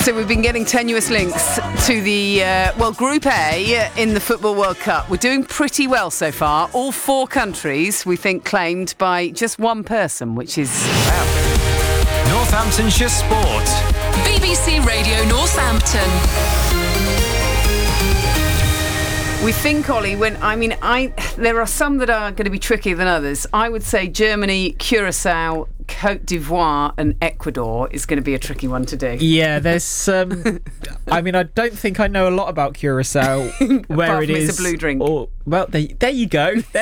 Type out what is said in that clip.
So we've been getting tenuous links to the, Group A in the Football World Cup. We're doing pretty well so far. All 4 countries, we think, claimed by just one person, which is... Wow. Northamptonshire Sport. BBC Radio Northampton. We think, Ollie, there are some that are going to be trickier than others. I would say Germany, Curacao, Cote d'Ivoire and Ecuador is going to be a tricky one to do. Yeah, there's some... I don't think I know a lot about Curacao, where Apart it from is. It's a blue drink. There you go.